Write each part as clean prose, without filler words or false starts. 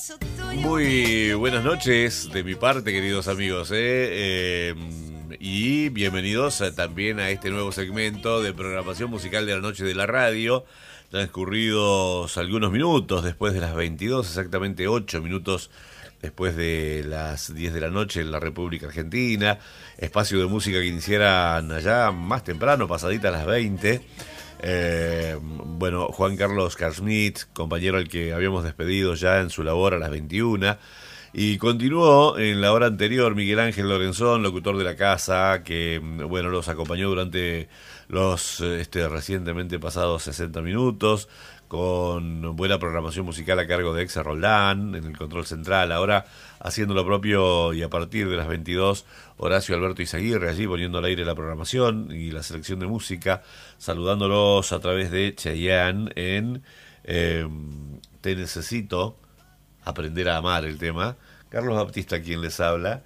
Muy buenas noches de mi parte, queridos amigos, y bienvenidos también a este nuevo segmento de programación musical de la noche de la radio. Transcurridos algunos minutos después de las 22, exactamente 8 minutos después de las 10 de la noche en la República Argentina. Espacio de música que iniciaran allá más temprano, pasadita a las 20. Bueno, Juan Carlos Carsmith, compañero al que habíamos despedido ya en su labor a las 21, y continuó en la hora anterior Miguel Ángel Lorenzón, locutor de la casa, que bueno, los acompañó durante los recientemente pasados 60 minutos, con buena programación musical a cargo de Exa Roldán en el control central. Ahora haciendo lo propio, y a partir de las 22, Horacio Alberto Izaguirre, allí poniendo al aire la programación y la selección de música, saludándolos a través de Chayanne en Te Necesito, Aprender a Amar, el tema. Carlos Baptista quien les habla.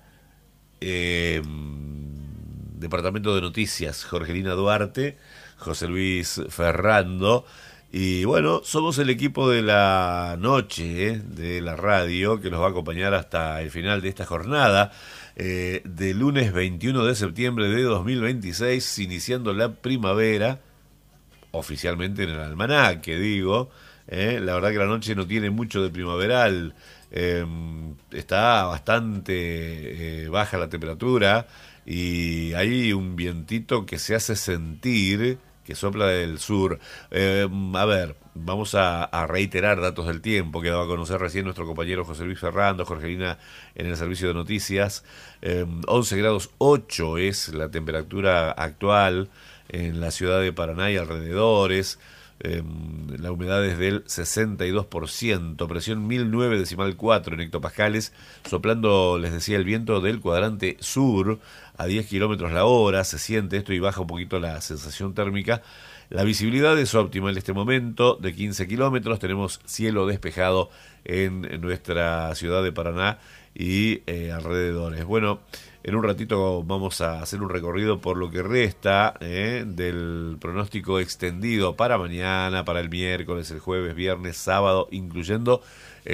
Departamento de Noticias, Jorgelina Duarte, José Luis Ferrando. Y bueno, somos el equipo de la noche de la radio que nos va a acompañar hasta el final de esta jornada de lunes 21 de septiembre de 2026, iniciando la primavera, oficialmente en el almanaque, digo. La verdad que la noche no tiene mucho de primaveral, está bastante baja la temperatura y hay un vientito que se hace sentir, que sopla del sur. A ver, vamos a reiterar datos del tiempo que daba a conocer recién nuestro compañero José Luis Ferrando, Jorgelina, en el servicio de noticias. 11 grados 8 es la temperatura actual en la ciudad de Paraná y alrededores. La humedad es del 62%, presión 1009,4 en hectopascales, soplando, les decía, el viento del cuadrante sur a 10 kilómetros la hora. Se siente esto y baja un poquito la sensación térmica. La visibilidad es óptima en este momento, de 15 kilómetros. Tenemos cielo despejado en nuestra ciudad de Paraná y alrededores. Bueno, en un ratito vamos a hacer un recorrido por lo que resta del pronóstico extendido para mañana, para el miércoles, el jueves, viernes, sábado, incluyendo